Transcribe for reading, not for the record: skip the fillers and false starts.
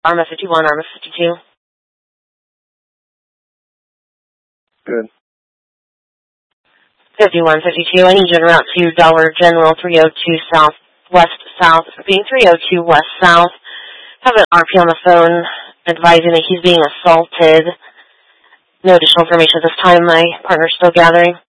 Arma 51, Arma 52. Good. 51, 52. I need you to route to Dollar General 302 South, being 302 West South. Have an RP on the phone advising that he's being assaulted. No additional information at this time. My partner's still gathering.